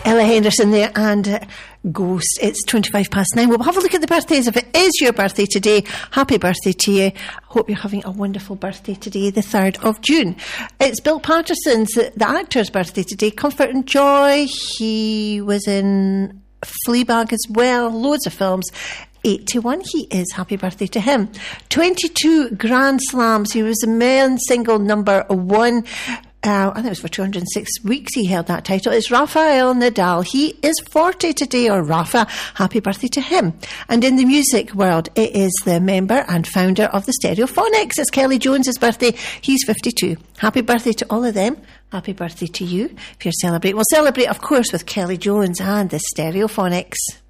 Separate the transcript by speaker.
Speaker 1: Ella Henderson there and Ghost. It's 9:25. We'll have a look at the birthdays. If it is your birthday today, happy birthday to you. Hope you're having a wonderful birthday today, the 3rd of June. It's Bill Patterson's, the actor's birthday today. Comfort and Joy. He was in Fleabag as well. Loads of films. 81, he is. Happy birthday to him. 22 Grand Slams. He was the men's single number 1. I think it was for 206 weeks he held that title. It's Rafael Nadal. He is 40 today, or Rafa. Happy birthday to him. And in the music world, it is the member and founder of the Stereophonics. It's Kelly Jones's birthday. He's 52. Happy birthday to all of them. Happy birthday to you if you're celebrating. We'll celebrate, of course, with Kelly Jones and the Stereophonics.